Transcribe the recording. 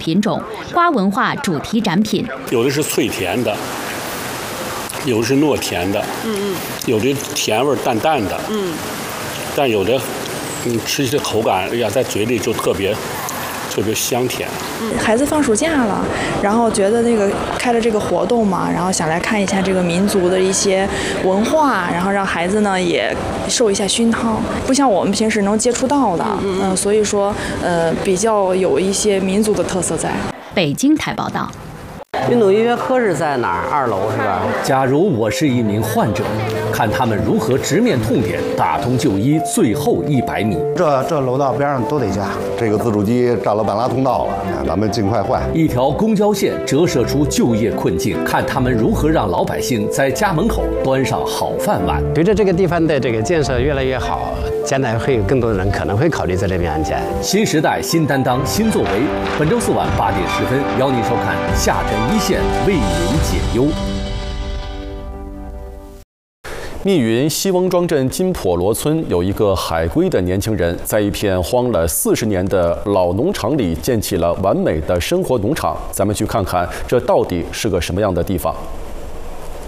品种、瓜文化主题展品。 有的是脆甜的，有的是糯甜的，有的甜味淡淡的，但有的吃起来口感，哎呀，在嘴里就特别香甜。 孩子放暑假了，然后觉得那个开了这个活动嘛，然后想来看一下这个民族的一些文化，然后让孩子呢也受一下熏陶，不像我们平时能接触到的，所以说比较有一些民族的特色在。 北京台报道。 运动医学科是在哪儿？2楼是吧？ 假如我是一名患者，看他们如何直面痛点，打通就医最后100米。 这楼道边上都得加。 这个自助机占了半拉通道了，咱们尽快换。 一条公交线折射出就业困境，看他们如何让老百姓在家门口端上好饭碗。 随着这个地方的这个建设越来越好，将来会有更多的人可能会考虑在这边安家。 新时代新担当新作为，本周4晚8点10分，邀您收看下沉一线为您解忧。 密云西翁庄镇金婆罗村有一个海归的年轻人，在一片荒了40年的老农场里建起了完美的生活农场。咱们去看看，这到底是个什么样的地方？